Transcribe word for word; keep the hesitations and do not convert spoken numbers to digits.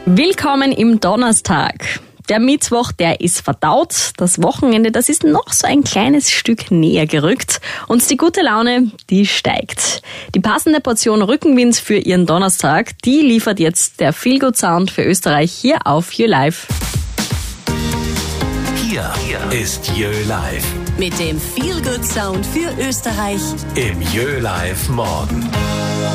Willkommen im Donnerstag. Der Mittwoch, der ist verdaut. Das Wochenende, das ist noch so ein kleines Stück näher gerückt. Und die gute Laune, die steigt. Die passende Portion Rückenwind für Ihren Donnerstag, die liefert jetzt der Feelgood Sound für Österreich hier auf You Live. Hier ist You Live Mit dem Feelgood Sound für Österreich im You Live Morgen.